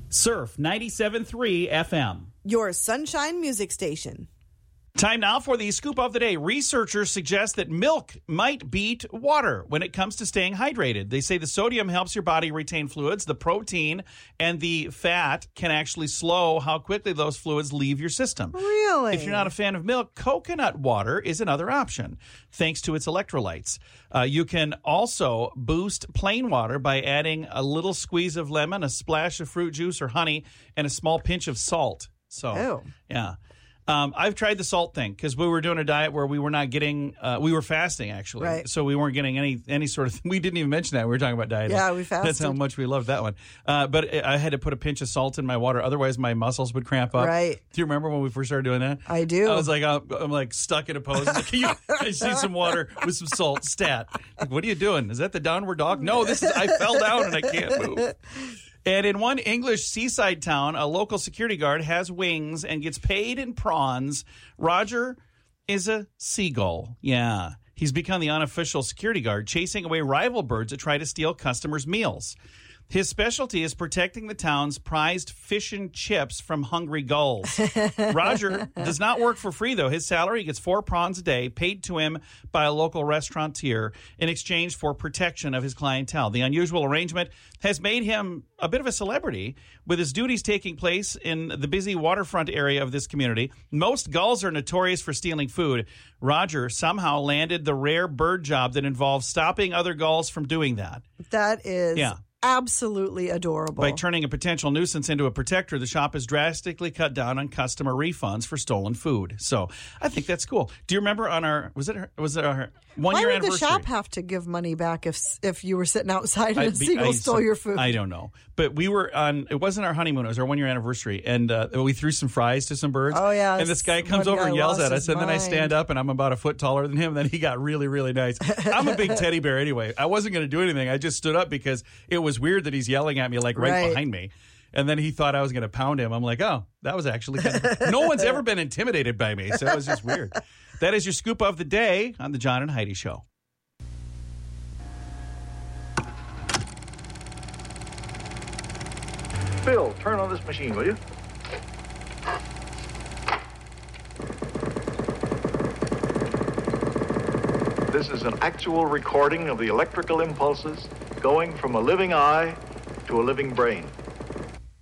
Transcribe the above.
Surf 97.3 FM. Your Sunshine Music Station. Time now for the scoop of the day. Researchers suggest that milk might beat water when it comes to staying hydrated. They say the sodium helps your body retain fluids. The protein and the fat can actually slow how quickly those fluids leave your system. Really? If you're not a fan of milk, coconut water is another option, thanks to its electrolytes. You can also boost plain water by adding a little squeeze of lemon, a splash of fruit juice or honey, and a small pinch of salt. So, yeah. I've tried the salt thing because we were doing a diet where we were not getting, we were fasting actually. Right. So we weren't getting any sort of, we didn't even mention that. We were talking about dieting. Yeah, we fasted. That's how much we loved that one. But I had to put a pinch of salt in my water. Otherwise my muscles would cramp up. Right. Do you remember when we first started doing that? I do. I was like, I'm like stuck in a pose. Like, I just need some water with some salt, stat. Like, what are you doing? Is that the downward dog? No, I fell down and I can't move. And in one English seaside town, a local security guard has wings and gets paid in prawns. Roger is a seagull. Yeah. He's become the unofficial security guard, chasing away rival birds that try to steal customers' meals. His specialty is protecting the town's prized fish and chips from hungry gulls. Roger does not work for free, though. His salary gets 4 prawns a day, paid to him by a local restaurateur in exchange for protection of his clientele. The unusual arrangement has made him a bit of a celebrity, with his duties taking place in the busy waterfront area of this community. Most gulls are notorious for stealing food. Roger somehow landed the rare bird job that involves stopping other gulls from doing that. That is absolutely adorable. By turning a potential nuisance into a protector, the shop has drastically cut down on customer refunds for stolen food. So I think that's cool. Do you remember on our was it our 1 year anniversary? Why would the shop have to give money back if you were sitting outside and a seagull stole your food? I don't know. But we were on, it wasn't our honeymoon, it was our 1 year anniversary, and we threw some fries to some birds. Oh, yeah. And this guy comes over and yells at us, and then I stand up, and I'm about a foot taller than him, and then he got really, really nice. I'm a big teddy bear anyway. I wasn't going to do anything. I just stood up because it was weird that he's yelling at me like right behind me. And then he thought I was going to pound him. I'm like, oh, that was actually kind of... No one's ever been intimidated by me, so it was just weird. That is your scoop of the day on the John and Heidi Show. Bill, turn on this machine, will you? This is an actual recording of the electrical impulses going from a living eye to a living brain.